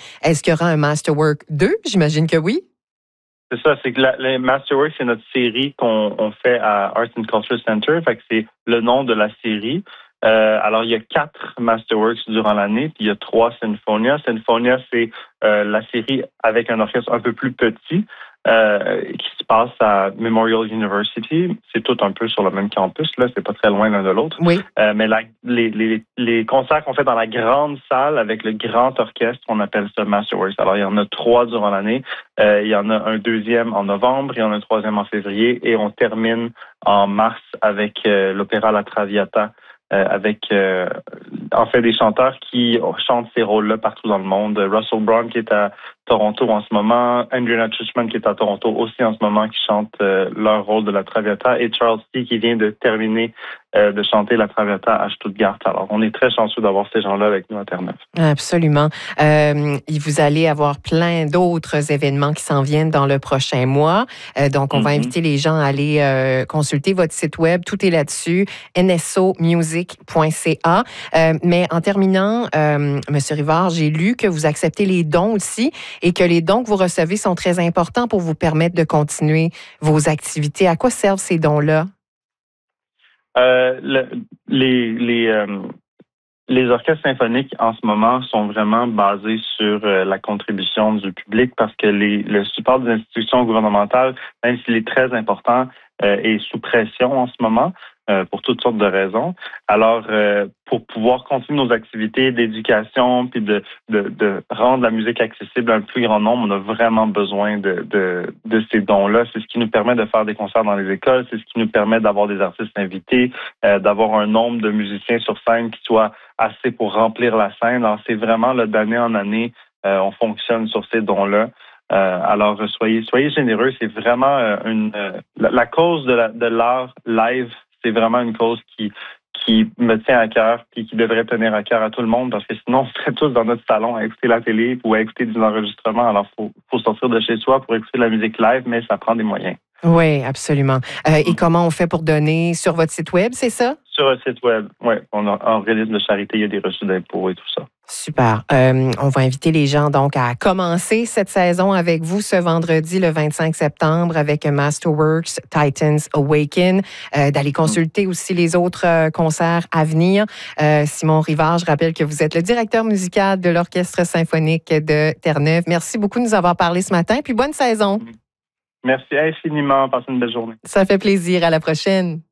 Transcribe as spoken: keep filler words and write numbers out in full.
Est-ce qu'il y aura un Masterwork deux? J'imagine que oui. C'est ça, c'est que la, la Masterworks, c'est notre série qu'on on fait à Arts and Culture Center. Fait que c'est le nom de la série. Euh, alors, il y a quatre Masterworks durant l'année, puis il y a trois Sinfonia. Sinfonia, c'est euh, la série avec un orchestre un peu plus petit euh, qui se passe à Memorial University. C'est tout un peu sur le même campus, là, c'est pas très loin l'un de l'autre. Oui. Euh, mais la, les, les, les concerts qu'on fait dans la grande salle avec le grand orchestre, on appelle ça Masterworks. Alors, il y en a trois durant l'année. Euh, il y en a un deuxième en novembre, il y en a un troisième en février, et on termine en mars avec euh, l'opéra La Traviata. Euh, avec euh, en fait des chanteurs qui chantent ces rôles-là partout dans le monde. Russell Brown qui est à Toronto en ce moment, Andrea Tushman qui est à Toronto aussi en ce moment, qui chante euh, leur rôle de la Traviata, et Charles T qui vient de terminer euh, de chanter la Traviata à Stuttgart. Alors, on est très chanceux d'avoir ces gens-là avec nous à Terre-Neuve. Absolument. Euh, vous allez avoir plein d'autres événements qui s'en viennent dans le prochain mois. Euh, donc, on mm-hmm. va inviter les gens à aller euh, consulter votre site web. Tout est là-dessus, n s o music point c a. Euh, mais en terminant, euh, M. Rivard, j'ai lu que vous acceptez les dons aussi et que les dons que vous recevez sont très importants pour vous permettre de continuer vos activités. À quoi servent ces dons-là? Euh, le, les les, euh, les orchestres symphoniques en ce moment sont vraiment basés sur euh, la contribution du public parce que les, le support des institutions gouvernementales, même s'il est très important, euh, est sous pression en ce moment euh, pour toutes sortes de raisons. Alors, euh, pour pouvoir continuer nos activités d'éducation puis de, de, de rendre la musique accessible à un plus grand nombre, on a vraiment besoin de, de, de ces dons-là. C'est ce qui nous permet de faire des concerts dans les écoles, c'est ce qui nous permet d'avoir des artistes invités, euh, d'avoir un nombre de musiciens sur scène qui soit assez pour remplir la scène. Alors, c'est vraiment là, d'année en année, euh, on fonctionne sur ces dons-là. Euh, alors, soyez soyez généreux. C'est vraiment euh, une euh, la, la cause de, la, de l'art live. C'est vraiment une cause qui qui me tient à cœur et qui devrait tenir à cœur à tout le monde parce que sinon, on serait tous dans notre salon à écouter la télé ou à écouter des enregistrements. Alors, il faut, faut sortir de chez soi pour écouter de la musique live, mais ça prend des moyens. Oui, absolument. Euh, et comment on fait pour donner sur votre site web, c'est ça? Sur le site web, oui. On a un organisme de charité, il y a des reçus d'impôts et tout ça. Super. Euh, on va inviter les gens donc à commencer cette saison avec vous ce vendredi, le vingt-cinq septembre, avec Masterworks, Titans Awaken, euh, d'aller consulter aussi les autres euh, concerts à venir. Euh, Simon Rivard, je rappelle que vous êtes le directeur musical de l'Orchestre symphonique de Terre-Neuve. Merci beaucoup de nous avoir parlé ce matin, puis bonne saison. Merci infiniment. Passez une belle journée. Ça fait plaisir. À la prochaine.